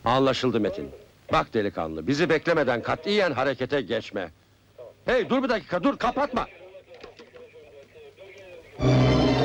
Anlaşıldı Metin. Bak delikanlı, bizi beklemeden katiyen harekete geçme. Hey, dur bir dakika, dur, kapatma!